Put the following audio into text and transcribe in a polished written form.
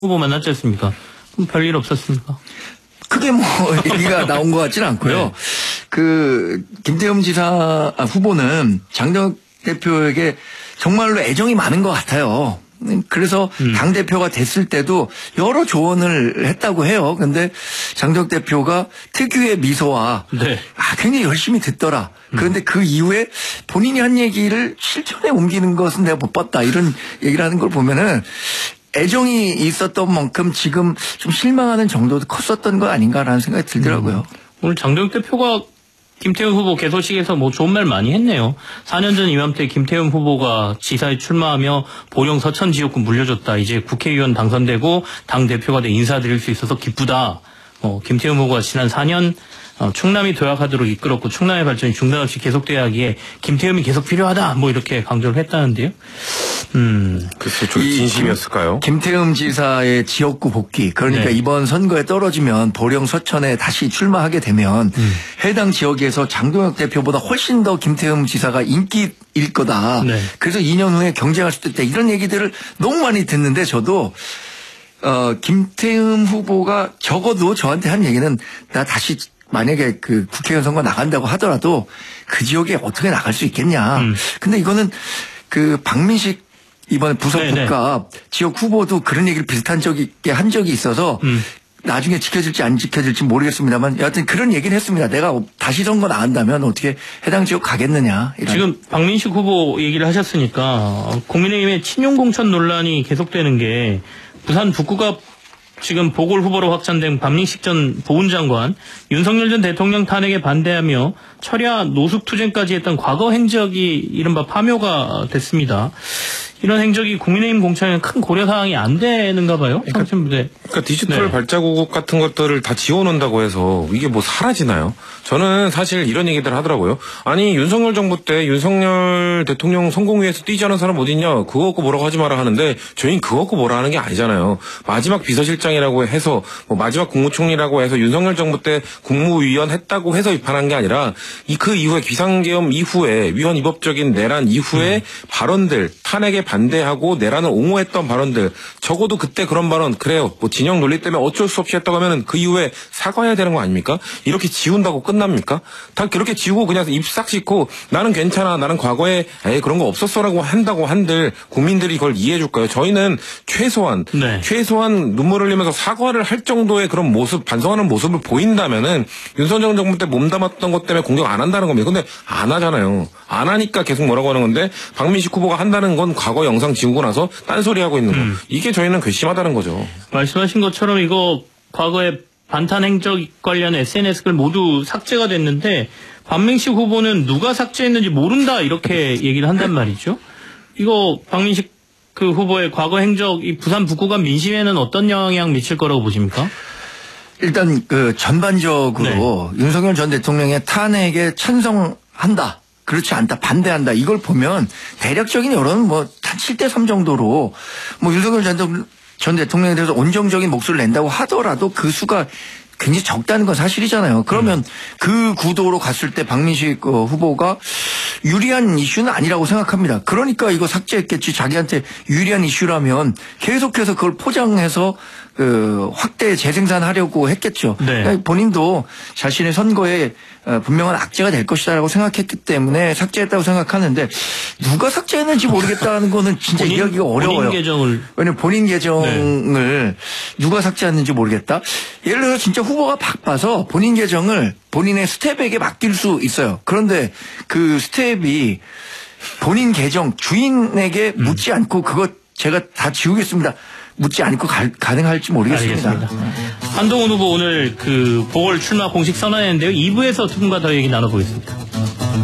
후보 만났지 않습니까? 그럼 별일 없었습니까? 크게 뭐 얘기가 나온 것 같지는 않고요. 네. 그 김태흠 지사 후보는 장덕 대표에게 정말로 애정이 많은 것 같아요. 그래서 당대표가 됐을 때도 여러 조언을 했다고 해요. 근데 장덕 대표가 특유의 미소와 네. 굉장히 열심히 듣더라. 그런데 그 이후에 본인이 한 얘기를 실천에 옮기는 것은 내가 못 봤다. 이런 얘기를 하는 걸 보면은 애정이 있었던 만큼 지금 좀 실망하는 정도도 컸었던 거 아닌가라는 생각이 들더라고요. 오늘 장덕 대표가 김태흠 후보 개소식에서 뭐 좋은 말 많이 했네요. 4년 전 이맘때 김태흠 후보가 지사에 출마하며 보령 서천 지역구 물려줬다. 이제 국회의원 당선되고 당대표가 돼 인사드릴 수 있어서 기쁘다. 김태흠 후보가 지난 4년 충남이 도약하도록 이끌었고 충남의 발전이 중단 없이 계속돼야 하기에 김태흠이 계속 필요하다. 뭐 이렇게 강조를 했다는데요. 글쎄, 저게 진심이었을까요? 김태흠 지사의 지역구 복귀, 그러니까 네. 이번 선거에 떨어지면 보령 서천에 다시 출마하게 되면 해당 지역에서 장동혁 대표보다 훨씬 더 김태흠 지사가 인기일 거다. 네. 그래서 2년 후에 경쟁할 수도 있다. 이런 얘기들을 너무 많이 듣는데 저도 김태흠 후보가 적어도 저한테 한 얘기는 나 다시 만약에 그 국회의원 선거 나간다고 하더라도 그 지역에 어떻게 나갈 수 있겠냐. 근데 이거는 그 박민식 이번에 부서국가 지역 후보도 그런 얘기를 비슷한 적이 한 적이 있어서 나중에 지켜질지 안 지켜질지 모르겠습니다만 여하튼 그런 얘기는 했습니다. 내가 다시 선거 나간다면 어떻게 해당 지역 가겠느냐. 이런. 지금 박민식 후보 얘기를 하셨으니까 국민의힘의 친윤 공천 논란이 계속되는 게 부산 북구가 지금 보궐 후보로 확정된 박민식 전 보훈장관, 윤석열 전 대통령 탄핵에 반대하며 철야 노숙투쟁까지 했던 과거 행적이 이른바 파묘가 됐습니다. 이런 행적이 국민의힘 공천에는 큰 고려사항이 안 되는가 봐요. 그러니까 디지털 발자국 같은 것들을 다 지워놓는다고 해서 이게 뭐 사라지나요? 저는 사실 이런 얘기들 하더라고요. 아니 윤석열 정부 때 윤석열 대통령 성공위에서 뛰지 않은 사람 어디 있냐? 그거 갖고 뭐라고 하지 마라 하는데 저희는 그거 갖고 뭐라 하는 게 아니잖아요. 마지막 비서실장이라고 해서 뭐 마지막 국무총리라고 해서 윤석열 정부 때 국무위원 했다고 해서 비판한 게 아니라 그 이후에 비상계엄 이후에 위헌 위법적인 내란 이후에 발언들 탄핵에 반대하고 내란을 옹호했던 발언들 적어도 그때 그런 발언 그래요. 뭐 진영 논리 때문에 어쩔 수 없이 했다고 하면은 그 이후에 사과해야 되는 거 아닙니까? 이렇게 지운다고 끝납니까? 다 그렇게 지우고 그냥 입 싹 씻고 나는 괜찮아. 나는 과거에 그런 거 없었어라고 한다고 한들 국민들이 그걸 이해해 줄까요? 저희는 최소한 눈물 흘리면서 사과를 할 정도의 그런 모습 반성하는 모습을 보인다면은 윤석열 정부 때 몸담았던 것 때문에 공격 안 한다는 겁니다. 근데 안 하잖아요. 안 하니까 계속 뭐라고 하는 건데 박민식 후보가 한다는 건 과거 영상 지우고 나서 딴소리하고 있는 거. 이게 저희는 괘씸하다는 거죠. 말씀하신 것처럼 이거 과거에 반탄 행적 관련 SNS 글 모두 삭제가 됐는데 박민식 후보는 누가 삭제했는지 모른다 이렇게 얘기를 한단 말이죠. 이거 박민식 그 후보의 과거 행적 이 부산 북구간 민심에는 어떤 영향 미칠 거라고 보십니까? 일단 그 전반적으로 윤석열 전 대통령의 탄핵에 찬성한다. 그렇지 않다, 반대한다. 이걸 보면 대략적인 여론은 뭐 한 7대3 정도로 뭐 윤석열 전 대통령에 대해서 온정적인 목소리를 낸다고 하더라도 그 수가 굉장히 적다는 건 사실이잖아요. 그러면 그 구도로 갔을 때 박민식 후보가 유리한 이슈는 아니라고 생각합니다. 그러니까 이거 삭제했겠지. 자기한테 유리한 이슈라면 계속해서 그걸 포장해서 확대 재생산하려고 했겠죠. 네. 그러니까 본인도 자신의 선거에 분명한 악재가 될 것이다라고 생각했기 때문에 삭제했다고 생각하는데 누가 삭제했는지 모르겠다는 거는 진짜 이야기가 어려워요. 본인 계정을. 왜냐면 본인 계정을 누가 삭제했는지 모르겠다. 예를 들어서 진짜 후보가 바빠서 본인 계정을 본인의 스텝에게 맡길 수 있어요. 그런데 그 스텝이 본인 계정 주인에게 묻지 않고 그거 제가 다 지우겠습니다. 묻지 않고 가능할지 모르겠습니다. 알겠습니다. 한동훈 후보 오늘 그 보궐 출마 공식 선언했는데요. 2부에서 두 분과 더 얘기 나눠보겠습니다.